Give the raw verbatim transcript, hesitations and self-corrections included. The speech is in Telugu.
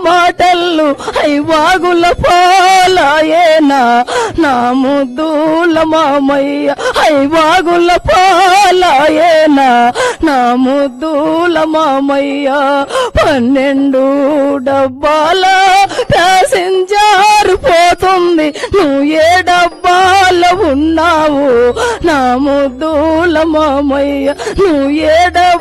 మాటలు ఐవాగుల పాలాయేనా నా ముద్దుల మామయ్య ఐవాగుల పాలాయేనా నా ముద్దుల మామయ్య పన్నెండు డబ్బాల ప్యాసింజర్ పోతుంది నువ్వు ఏ డబ్బాలో ఉన్నావు నా ముద్దుల మామయ్య నువ్వు ఏ